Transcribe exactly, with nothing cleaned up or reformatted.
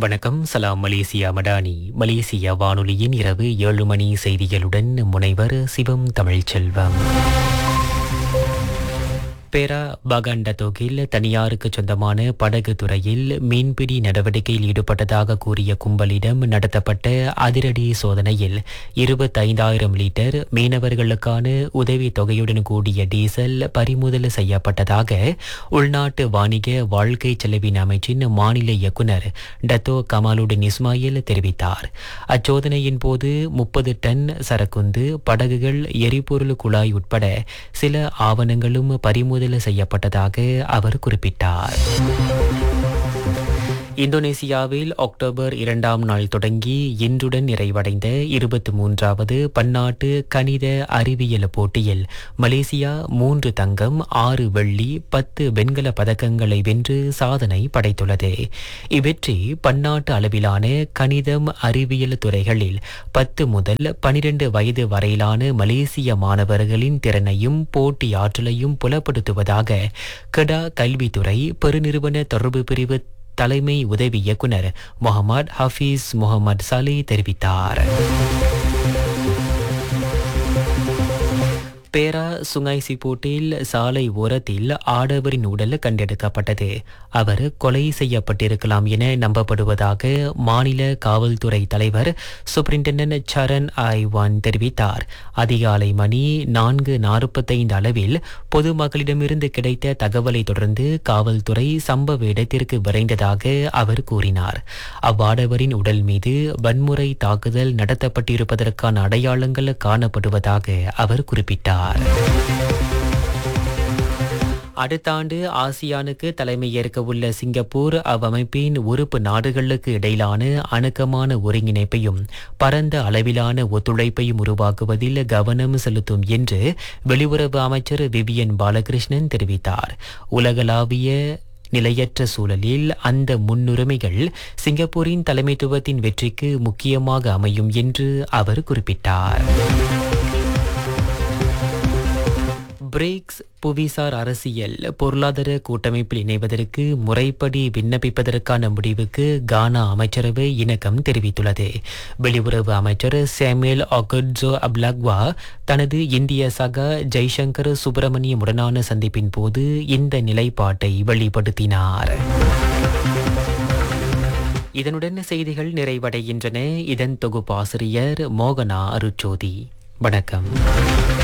வணக்கம். சலாம் Malaysia Madani. Malaysia வானொலியின் இரவு ஏழு மணி செய்திகளுடன் முனைவர் சிவம் தமிழ்ச்செல்வம். பேரா பகாண்டதோகில் தனியாருக்கு சொந்தமான படகு துறையில் மீன்பிடி நடவடிக்கையில் ஈடுபட்டதாக கூறிய கும்பலிடம் நடத்தப்பட்ட அதிரடி சோதனையில் இருபத்தைந்தாயிரம் லிட்டர் மீனவர்களுக்கான உதவி தொகையுடன் கூடிய டீசல் பறிமுதல் செய்யப்பட்டதாக உள்நாட்டு வாணிக வாழ்க்கை செலவின் அமைச்சின் மாநில இயக்குநர் டத்தோ கமாலுடன் இஸ்மாயில் தெரிவித்தார். அச்சோதனையின் போது முப்பது டன் சரக்குந்து, படகுகள், எரிபொருள் குழாய் உட்பட சில ஆவணங்களும் பறிமுதல் செய்யப்பட்டதாக அவர் குறிப்பிட்டார். இந்தோனேசியாவில் அக்டோபர் இரண்டாம் நாள் தொடங்கி இன்றுடன் நிறைவடைந்த இருபத்தி மூன்றாவது பன்னாட்டு கணித அறிவியல் போட்டியில் மலேசியா மூன்று தங்கம், ஆறு வெள்ளி, பத்து வெண்கல பதக்கங்களை வென்று சாதனை படைத்துள்ளது. இவ்வெற்றி பன்னாட்டு அளவிலான கணிதம் அறிவியல் துறைகளில் பத்து முதல் பனிரெண்டு வயது வரையிலான மலேசிய மாணவர்களின் திறனையும் போட்டி ஆற்றலையும் புலப்படுத்துவதாக கெடா கல்வித்துறை பெருநிறுவன தொடர்பு பிரிவு தலைமை உதவி இயக்குனர் முகமது ஹஃபீஸ் முகமது சாலி தெரிவித்தார். பேரா சுங்கை சிப்போட்டில் சாலை ஓரத்தில் ஆடவரின் உடல் கண்டெடுக்கப்பட்டது. அவர் கொலை செய்யப்பட்டிருக்கலாம் என நம்பப்படுவதாக மாநில காவல்துறை தலைவர் சூப்பரிண்டென்டன்ட் சரண் ஐவான் தெரிவித்தார். அதிகாலை மணி நான்கு நாற்பத்தைந்து அளவில் பொதுமக்களிடமிருந்து கிடைத்த தகவலை தொடர்ந்து காவல்துறை சம்பவ இடத்திற்கு விரைந்ததாக அவர் கூறினார். அவ்வாடவரின் உடல் மீது வன்முறை தாக்குதல் நடத்தப்பட்டிருப்பதற்கான அடையாளங்கள் காணப்படுவதாக அவர் குறிப்பிட்டார். அடுத்த ஆண்டு ஆசியானுக்கு தலைமை ஏற்க உள்ள சிங்கப்பூர் அவ்வமைப்பின் உறுப்பு நாடுகளுக்கு இடையிலான அணுக்கமான ஒருங்கிணைப்பையும் பரந்த அளவிலான ஒத்துழைப்பையும் உருவாக்குவதில் கவனம் செலுத்தும் என்று வெளியுறவு அமைச்சர் விவியன் பாலகிருஷ்ணன் தெரிவித்தார். உலகளாவிய நிலையற்ற சூழலில் அந்த முன்னுரிமைகள் சிங்கப்பூரின் தலைமைத்துவத்தின் வெற்றிக்கு முக்கியமாக அமையும் என்று அவர் குறிப்பிட்டார். பிரிக்ஸ் புவிசார் அரசியல் பொருளாதார கூட்டமைப்பில் இணைவதற்கு முறைப்படி விண்ணப்பிப்பதற்கான முடிவுக்கு கானா அமைச்சரவை இணக்கம் தெரிவித்துள்ளது. வெளியுறவு அமைச்சர் சாமுவேல் ஆகட்ஜோ அப்லாக்வா தனது இந்திய சகா ஜெய்சங்கர் சுப்பிரமணியமுடனான சந்திப்பின் போது இந்த நிலைப்பாட்டை வெளிப்படுத்தினார். இதனுடன் செய்திகள் நிறைவடைகின்றன. இதன் தொகுப்பாசிரியர் மோகனா அருட்சோதி. வணக்கம்.